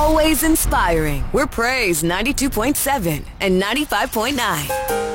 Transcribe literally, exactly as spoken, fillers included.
always inspiring. We're Praise ninety-two point seven and ninety-five point nine.